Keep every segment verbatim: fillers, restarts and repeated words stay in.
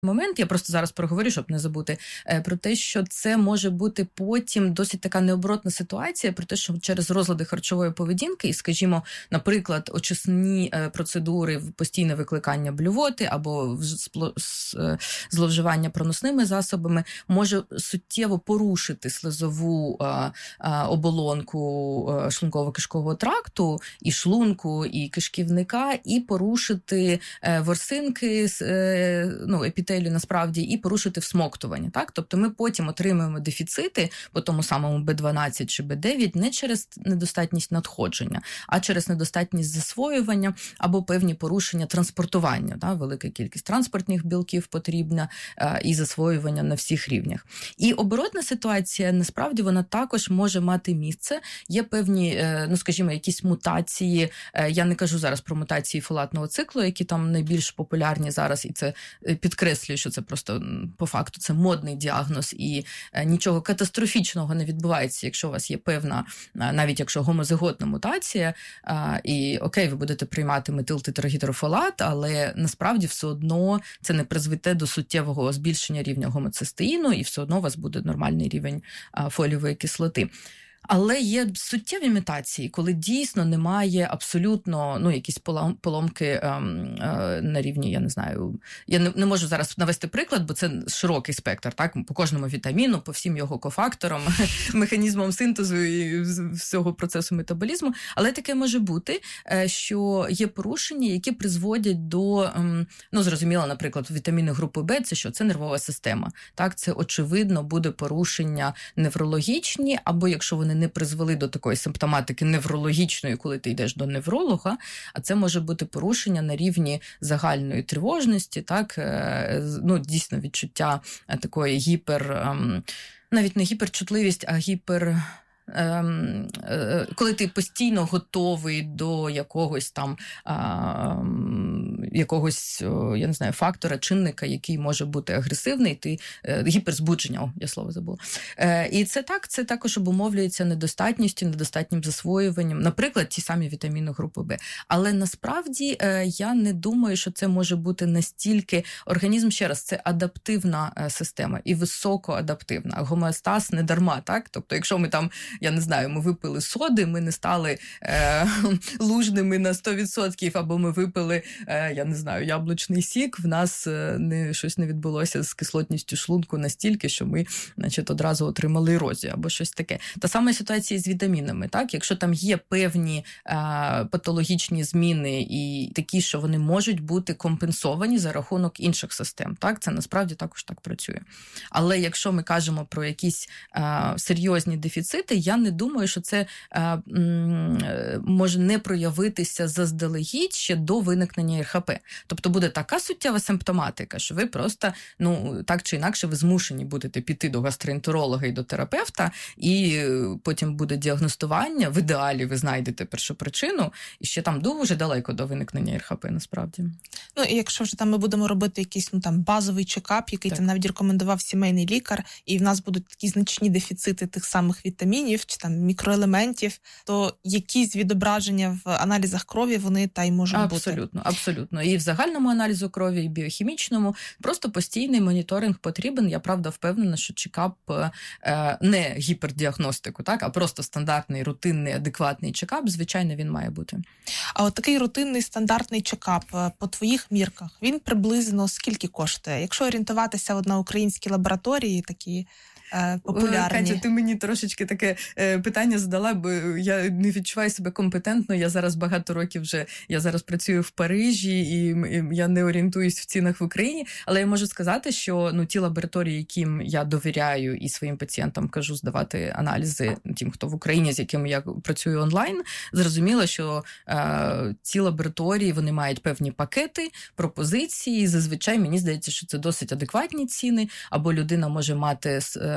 момент, я просто зараз проговорю, щоб не забути, про те, що це може бути потім досить така необоротна ситуація, про те, що через розлади харчової поведінки і, скажімо, наприклад, очисні процедури, постійне викликання блювоти або зловживання проносними засобами може суттєво порушити слизову оболонку шлунково-кишкового тракту, і шлунку, і кишківника, і порушити ворсинки, ну, епітелію насправді, і порушити всмоктування. Так? Тобто ми потім отримуємо дефіцити по тому самому Б дванадцять чи Б дев'ять не через недостатність надходження, а через недостатність засвоювання або певні порушення транспортування. Так? Велика кількість транспортних білків потрібна і засвоювання на всіх рівнях. І оборотна ситуація, насправді, вона також може мати місце. Є певні, ну, скажімо, якісь мутації. Я не кажу зараз про мутації фолатного циклу, які там найбільш популярні зараз, і це підкреслюю, що це просто по факту це модний діагноз, і нічого катастрофічного не відбувається, якщо у вас є певна, навіть якщо гомозиготна мутація, і окей, ви будете приймати метилтетрагідрофолат, але насправді все одно це не призведе до суттєвого збільшення рівня гомоцистеїну, і все одно у вас буде нормальний рівень фолієвої кислоти. Але є суттєві мутації, коли дійсно немає абсолютно, ну, якісь поломки ем, е, на рівні, я не знаю, я не, не можу зараз навести приклад, бо це широкий спектр, так, по кожному вітаміну, по всім його кофакторам, механізмам синтезу і всього процесу метаболізму, але таке може бути, що є порушення, які призводять до, ем, ну, зрозуміло, наприклад, вітаміни групи Б, це що? Це нервова система, так, це очевидно буде порушення неврологічні, або якщо вони не призвели до такої симптоматики неврологічної, коли ти йдеш до невролога, а це може бути порушення на рівні загальної тривожності, так, ну, дійсно відчуття такої гіпер, навіть не гіперчутливість, а гіпер... коли ти постійно готовий до якогось там якогось, я не знаю, фактора, чинника, який може бути агресивний, ти гіперзбудження, о, я слово забула. І це так, це також обумовлюється недостатністю, недостатнім засвоюванням, наприклад, ті самі вітаміни групи Б. Але насправді я не думаю, що це може бути настільки організм, ще раз, це адаптивна система і високоадаптивна. Гомеостаз не дарма, так? Тобто, якщо ми там, я не знаю, ми випили соди, ми не стали е, лужними на сто відсотків, або ми випили, е, я не знаю, яблучний сік, в нас не, щось не відбулося з кислотністю шлунку настільки, що ми, значить, одразу отримали ерозію, або щось таке. Та сама ситуація з вітамінами, так? Якщо там є певні е, патологічні зміни і такі, що вони можуть бути компенсовані за рахунок інших систем, так? Це насправді також так працює. Але якщо ми кажемо про якісь е, серйозні дефіцити, я не думаю, що це е, м, може не проявитися заздалегідь ще до виникнення ер ха пе. Тобто буде така суттєва симптоматика, що ви просто, ну, так чи інакше, ви змушені будете піти до гастроентеролога і до терапевта, і потім буде діагностування, в ідеалі ви знайдете першопричину, і ще там дуже далеко до виникнення ер ха пе, насправді. Ну, і якщо вже там ми будемо робити якийсь, ну, там, базовий чекап, який там навіть рекомендував сімейний лікар, і в нас будуть такі значні дефіцити тих самих вітамінів, чи там мікроелементів, то якісь відображення в аналізах крові вони та й можуть абсолютно, бути. Абсолютно, абсолютно. І в загальному аналізу крові, і біохімічному. Просто постійний моніторинг потрібен. Я, правда, впевнена, що чекап е, не гіпердіагностику, так, а просто стандартний, рутинний, адекватний чекап, звичайно, він має бути. А от такий рутинний, стандартний чекап, по твоїх мірках, він приблизно скільки коштує? Якщо орієнтуватися от на українські лабораторії, такі популярні. Катя, ти мені трошечки таке е, питання задала, бо я не відчуваю себе компетентно. Я зараз багато років вже, я зараз працюю в Парижі, і, і я не орієнтуюсь в цінах в Україні, але я можу сказати, що, ну, ті лабораторії, яким я довіряю і своїм пацієнтам кажу здавати аналізи, тим, хто в Україні, з якими я працюю онлайн, зрозуміло, що е, ці лабораторії, вони мають певні пакети, пропозиції, зазвичай мені здається, що це досить адекватні ціни, або людина може мати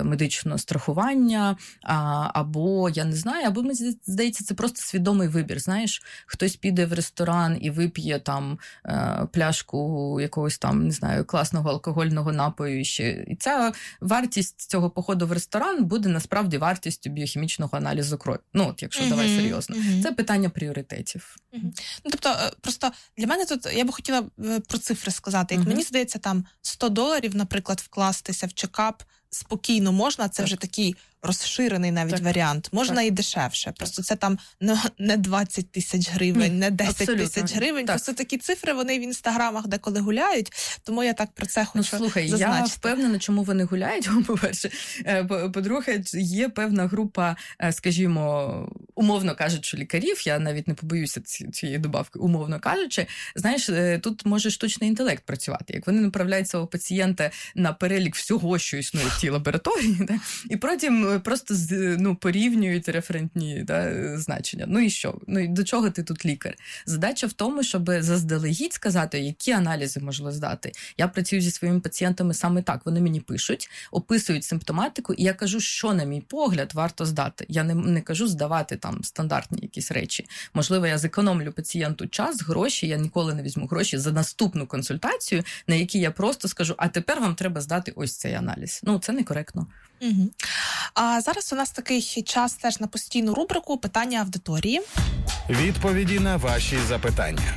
медичного страхування, а, або, я не знаю, або, мені здається, це просто свідомий вибір, знаєш, хтось піде в ресторан і вип'є там е, пляшку якогось там, не знаю, класного алкогольного напою ще. І ця вартість цього походу в ресторан буде насправді вартістю біохімічного аналізу крові. Ну, от, якщо mm-hmm. давай серйозно. Mm-hmm. Це питання пріоритетів. Mm-hmm. Ну, тобто, просто для мене тут, я би хотіла про цифри сказати. Як mm-hmm. мені здається, там сто доларів, наприклад, вкластися в чекап спокійно можна, це так. вже такий розширений навіть так. варіант. Можна так. і дешевше. Просто це там не двадцять тисяч гривень, Ні, не десять тисяч гривень. Так. Просто такі цифри, вони в інстаграмах деколи гуляють, тому я так про це хочу ну, слухай, зазначити. Я впевнена, чому вони гуляють, по-перше. По-друге, є певна група, скажімо, умовно кажучи, лікарів, я навіть не побоюся цієї добавки, умовно кажучи, знаєш, тут може штучний інтелект працювати. Як вони направляють свого пацієнта на перелік всього, що існує в тій лабораторії, да, і потім просто ну, порівнюють референтні да, значення. Ну і що? Ну і до чого ти тут лікар? Задача в тому, щоб заздалегідь сказати, які аналізи можна здати. Я працюю зі своїми пацієнтами саме так. Вони мені пишуть, описують симптоматику, і я кажу, що, на мій погляд, варто здати. Я не, не кажу здавати там стандартні якісь речі. Можливо, я зекономлю пацієнту час, гроші, я ніколи не візьму гроші за наступну консультацію, на якій я просто скажу, а тепер вам треба здати ось цей аналіз. Ну, це некоректно. Угу. А зараз у нас такий час теж на постійну рубрику «Питання аудиторії». Відповіді на ваші запитання.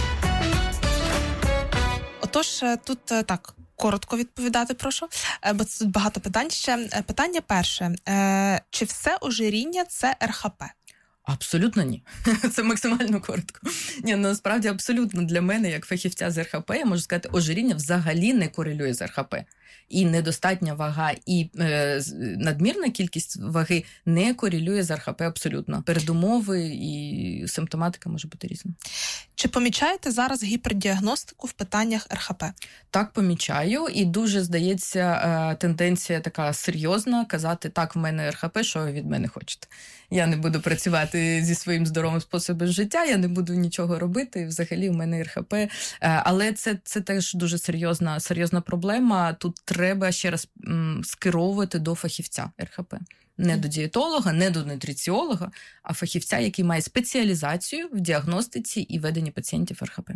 Отож, тут так, коротко відповідати, прошу, бо тут багато питань ще. Питання перше. Чи все ожиріння – це ер ха пе? Абсолютно ні. Це максимально коротко. Ні, насправді абсолютно для мене, як фахівця з ер ха пе, я можу сказати, ожиріння взагалі не корелює з ер ха пе. І недостатня вага, і е, надмірна кількість ваги не корелює з ер ха пе абсолютно. Передумови і симптоматика може бути різна. Чи помічаєте зараз гіпердіагностику в питаннях ер ха пе? Так, помічаю. І дуже, здається, тенденція така серйозна казати, так, в мене ер ха пе, що ви від мене хочете. Я не буду працювати зі своїм здоровим способом життя, я не буду нічого робити, взагалі в мене ер ха пе. Але це, це теж дуже серйозна, серйозна проблема. Тут треба ще раз м, скеровувати до фахівця ер ха пе. Не до дієтолога, не до нутриціолога, а фахівця, який має спеціалізацію в діагностиці і веденні пацієнтів ер ха пе.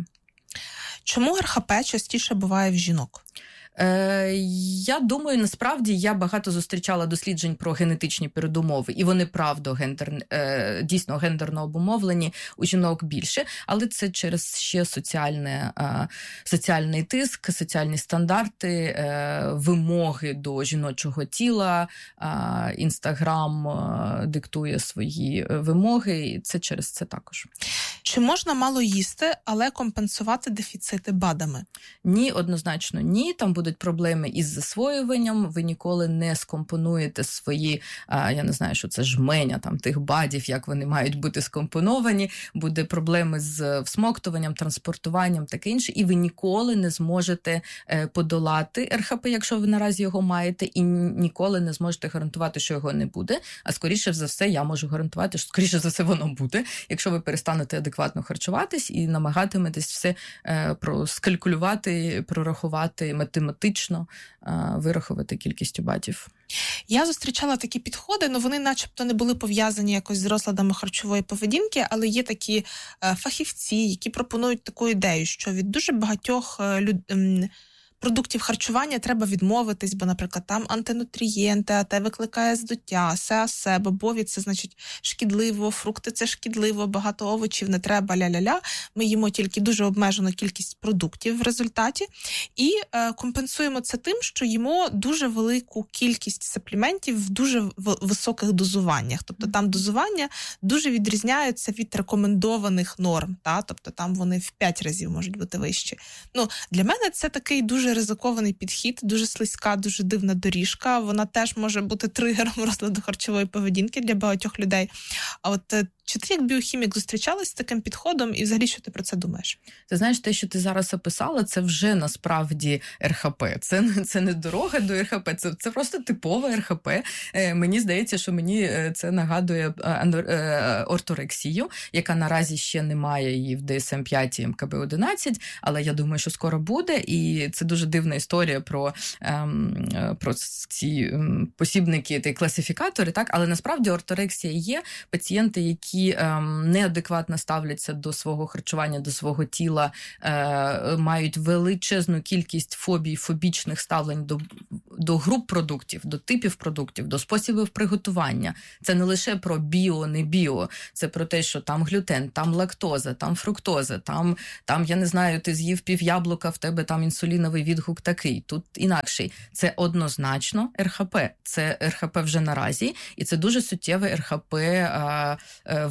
Чому ер ха пе частіше буває в жінок? Е, я думаю, насправді я багато зустрічала досліджень про генетичні передумови, і вони, правда, гендер, е, дійсно гендерно обумовлені, у жінок більше, але це через ще соціальне, е, соціальний тиск, соціальні стандарти, е, вимоги до жіночого тіла, е, Інстаграм е, диктує свої вимоги, і це через це також. Чи можна мало їсти, але компенсувати дефіцити БАДами? Ні, однозначно ні. Там будуть проблеми із засвоюванням, ви ніколи не скомпонуєте свої, я не знаю, що це жменя там тих БАДів, як вони мають бути скомпоновані, буде проблеми з всмоктуванням, транспортуванням, таке інше, і ви ніколи не зможете подолати ер ха пе, якщо ви наразі його маєте, і ніколи не зможете гарантувати, що його не буде, а скоріше за все я можу гарантувати, що скоріше за все воно буде, якщо ви перестанете адекватно харчуватись і намагатиметесь все проскалькулювати, прорахувати математично, вирахувати кількістю БАДів. Я зустрічала такі підходи, але вони начебто не були пов'язані якось з розладами харчової поведінки, але є такі фахівці, які пропонують таку ідею, що від дуже багатьох людей продуктів харчування треба відмовитись, бо, наприклад, там антинутрієнти, а те викликає здуття, се-асе, бобові – це, значить, шкідливо, фрукти – це шкідливо, багато овочів не треба, ля-ля-ля. Ми їмо тільки дуже обмежену кількість продуктів в результаті і е, компенсуємо це тим, що їмо дуже велику кількість сапліментів в дуже в- високих дозуваннях. Тобто там дозування дуже відрізняються від рекомендованих норм, та? Тобто там вони в п'ять разів можуть бути вищі. Ну, для мене це такий дуже ризикований підхід, дуже слизька, дуже дивна доріжка. Вона теж може бути тригером розладу харчової поведінки для багатьох людей. А от Чи ти як біохімік зустрічалась з таким підходом і взагалі що ти про це думаєш? Ти знаєш, те, що ти зараз описала, це вже насправді ер ха пе. Це, це не дорога до ер ха пе, це, це просто типова ер ха пе. Е, мені здається, що мені це нагадує орторексію, яка наразі ще немає її в ді ес ем п'ять і ем ка бе одинадцять, але я думаю, що скоро буде. І це дуже дивна історія про, ем, про ці ем, посібники та класифікатори, так? Але насправді орторексія є. Пацієнти, які ем, неадекватно ставляться до свого харчування, до свого тіла, е, мають величезну кількість фобій, фобічних ставлень до, до груп продуктів, до типів продуктів, до способів приготування. Це не лише про біо, не біо, це про те, що там глютен, там лактоза, там фруктоза, там, там я не знаю, ти з'їв пів яблука, в тебе там інсуліновий відгук такий, тут інакший. Це однозначно ер ха пе. Це ер ха пе вже наразі, і це дуже суттєве ер ха пе а, а,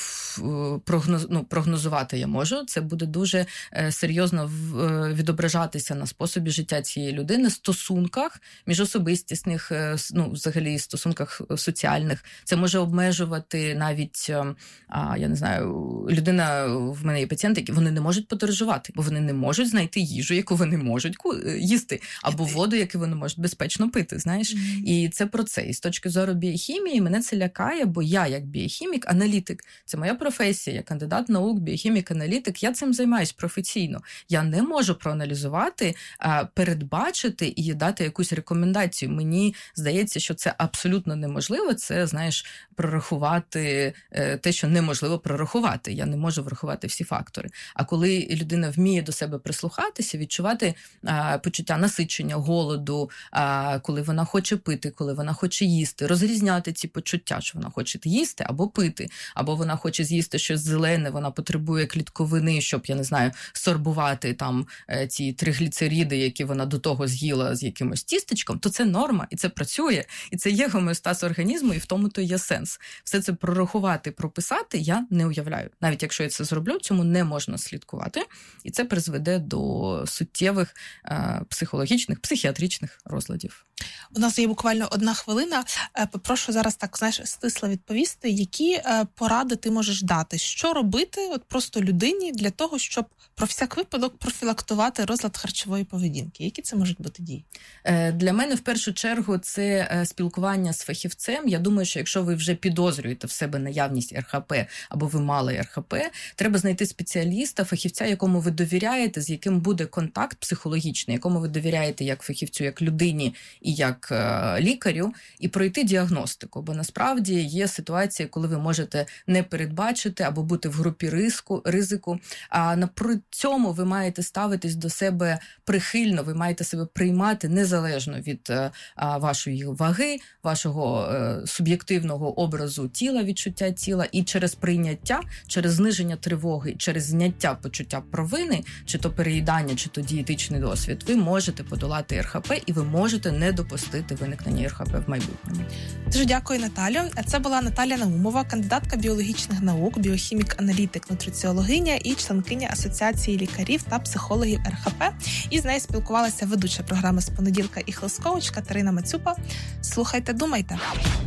в, прогноз, ну, прогнозувати я можу. Це буде дуже серйозно відображатися на способі життя цієї людини, стосунках міжособистісних, ну, взагалі стосунках соціальних. Це може обмежувати навіть, а, я не знаю, людина, в мене є пацієнти, які вони не можуть подорожувати, бо вони не можуть знайти їжу, яку вони можуть їсти, або воду, яку вони можуть безпечно пити, знаєш. Mm-hmm. І це про це. І з точки зору біохімії мене це лякає, бо я, як біохімік, аналітик, це моя професія, я кандидат наук, біохімік-аналітик, я цим займаюсь професійно. Я не можу проаналізувати, передбачити і дати якусь рекомендацію. Мені здається, що це абсолютно неможливо. Це, знаєш, прорахувати те, що неможливо прорахувати. Я не можу врахувати всі фактори. А коли людина вміє до себе прислухатися, відчувати почуття насичення, голоду, коли вона хоче пити, коли вона хоче їсти, розрізняти ці почуття, що вона хоче їсти або пити, або вона хоче з'їсти щось зелене, вона потребує клітковини, щоб, я не знаю, сорбувати там ці тригліцериди, які вона до того з'їла з якимось тістечком, то це норма, і це працює, і це є гомеостаз організму, і в тому то є сенс. Все це прорахувати, прописати я не уявляю. Навіть якщо я це зроблю, цьому не можна слідкувати, і це призведе до суттєвих е, психологічних, психіатричних розладів. У нас є буквально одна хвилина. Попрошу зараз так, знаєш, стисло відповісти, які поради ти можеш дати, що робити от просто людині для того, щоб про всяк випадок профілактувати розлад харчової поведінки. Які це можуть бути дії? Для мене в першу чергу це спілкування з фахівцем. Я думаю, що якщо ви вже підозрюєте в себе наявність ер ха пе або ви мали ер ха пе, треба знайти спеціаліста, фахівця, якому ви довіряєте, з яким буде контакт психологічний, якому ви довіряєте як фахівцю, як людині і як е, лікарю, і пройти діагностику. Бо насправді є ситуація, коли ви можете не передбачити або бути в групі ризику, ризику, а на при цьому ви маєте ставитись до себе прихильно, ви маєте себе приймати незалежно від е, вашої ваги, вашого е, суб'єктивного образу тіла, відчуття тіла, і через прийняття, через зниження тривоги, через зняття почуття провини, чи то переїдання, чи то дієтичний досвід, ви можете подолати ер ха пе і ви можете не допустити виникнення ер ха пе в майбутньому. Дуже дякую, Наталю. Це була Наталя Наумова, кандидатка біологічних наук, біохімік-аналітик, нутриціологиня і членкиня Асоціації лікарів та психологів ер ха пе. І з нею спілкувалася ведуча програми «З понеділка» і хелс-коуч Катерина Мацюпа. Слухайте, думайте.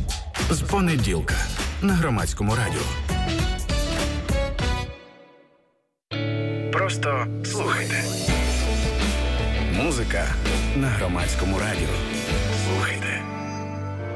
З понеділка на Громадському радіо. Просто слухайте. Музика на Громадському радіо.